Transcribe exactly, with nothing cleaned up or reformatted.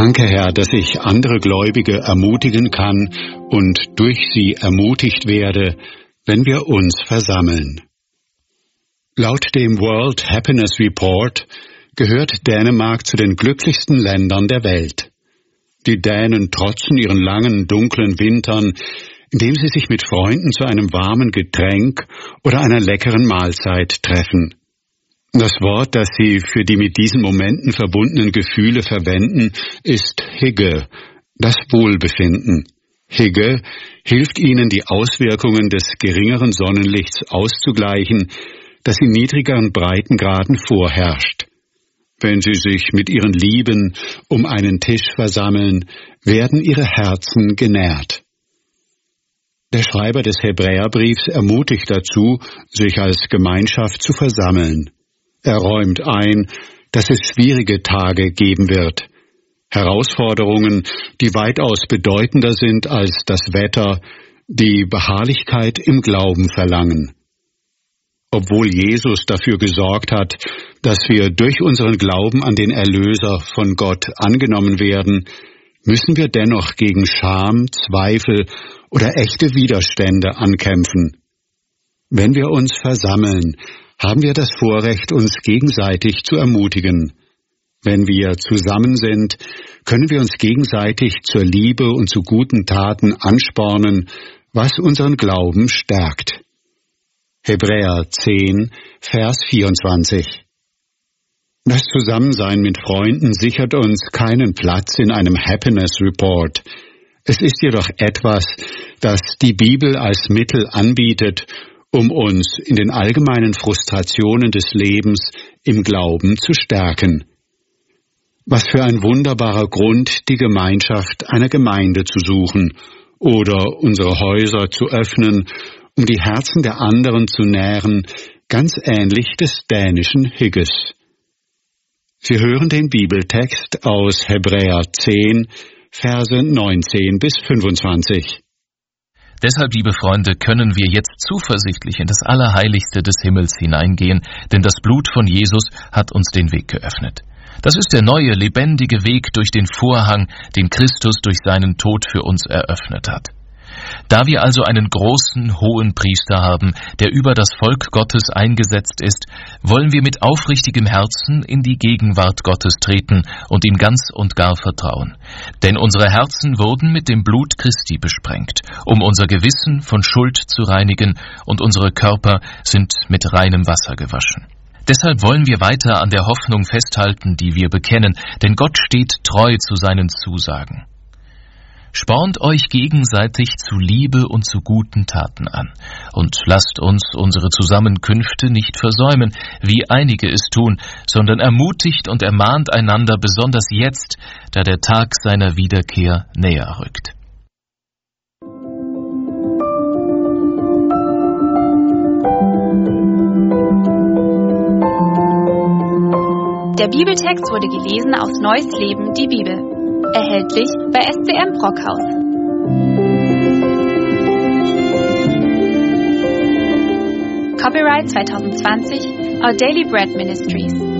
Danke, Herr, dass ich andere Gläubige ermutigen kann und durch sie ermutigt werde, wenn wir uns versammeln. Laut dem World Happiness Report gehört Dänemark zu den glücklichsten Ländern der Welt. Die Dänen trotzen ihren langen, dunklen Wintern, indem sie sich mit Freunden zu einem warmen Getränk oder einer leckeren Mahlzeit treffen. Das Wort, das sie für die mit diesen Momenten verbundenen Gefühle verwenden, ist hygge, das Wohlbefinden. Hygge hilft ihnen, die Auswirkungen des geringeren Sonnenlichts auszugleichen, das in niedrigeren Breitengraden vorherrscht. Wenn sie sich mit ihren Lieben um einen Tisch versammeln, werden ihre Herzen genährt. Der Schreiber des Hebräerbriefs ermutigt dazu, sich als Gemeinschaft zu versammeln. Er räumt ein, dass es schwierige Tage geben wird. Herausforderungen, die weitaus bedeutender sind als das Wetter, die Beharrlichkeit im Glauben verlangen. Obwohl Jesus dafür gesorgt hat, dass wir durch unseren Glauben an den Erlöser von Gott angenommen werden, müssen wir dennoch gegen Scham, Zweifel oder echte Widerstände ankämpfen. Wenn wir uns versammeln, haben wir das Vorrecht, uns gegenseitig zu ermutigen. Wenn wir zusammen sind, können wir uns gegenseitig zur Liebe und zu guten Taten anspornen, was unseren Glauben stärkt. Hebräer zehn, Vers vierundzwanzig. Das Zusammensein mit Freunden sichert uns keinen Platz in einem Happiness Report. Es ist jedoch etwas, das die Bibel als Mittel anbietet, um uns in den allgemeinen Frustrationen des Lebens im Glauben zu stärken. Was für ein wunderbarer Grund, die Gemeinschaft einer Gemeinde zu suchen oder unsere Häuser zu öffnen, um die Herzen der anderen zu nähren, ganz ähnlich des dänischen Hygges. Sie hören den Bibeltext aus Hebräer zehn, Verse neunzehn bis fünfundzwanzig. Deshalb, liebe Freunde, können wir jetzt zuversichtlich in das Allerheiligste des Himmels hineingehen, denn das Blut von Jesus hat uns den Weg geöffnet. Das ist der neue, lebendige Weg durch den Vorhang, den Christus durch seinen Tod für uns eröffnet hat. Da wir also einen großen, hohen Priester haben, der über das Volk Gottes eingesetzt ist, wollen wir mit aufrichtigem Herzen in die Gegenwart Gottes treten und ihm ganz und gar vertrauen. Denn unsere Herzen wurden mit dem Blut Christi besprengt, um unser Gewissen von Schuld zu reinigen, und unsere Körper sind mit reinem Wasser gewaschen. Deshalb wollen wir weiter an der Hoffnung festhalten, die wir bekennen, denn Gott steht treu zu seinen Zusagen. Spornt euch gegenseitig zu Liebe und zu guten Taten an und lasst uns unsere Zusammenkünfte nicht versäumen, wie einige es tun, sondern ermutigt und ermahnt einander, besonders jetzt, da der Tag seiner Wiederkehr näher rückt. Der Bibeltext wurde gelesen aus Neues Leben, die Bibel. Erhältlich bei S C M Brockhaus. Copyright zwanzig zwanzig, Our Daily Bread Ministries.